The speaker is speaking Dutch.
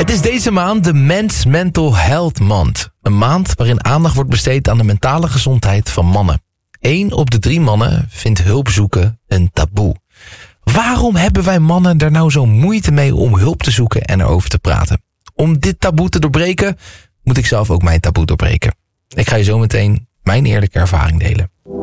Het is deze maand de Men's Mental Health Month. Een maand waarin aandacht wordt besteed aan de mentale gezondheid van mannen. 1 op de 3 mannen vindt hulp zoeken een taboe. Waarom hebben wij mannen er nou zo moeite mee om hulp te zoeken en erover te praten? Om dit taboe te doorbreken, moet ik zelf ook mijn taboe doorbreken. Ik ga je zo meteen mijn eerlijke ervaring delen.